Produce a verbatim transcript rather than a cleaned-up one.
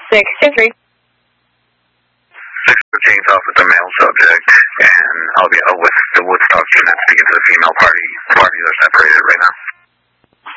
six two three. six thirteen off with the male subject, and I'll be out with the Woodstock unit speaking to the female party. Parties are separated right now.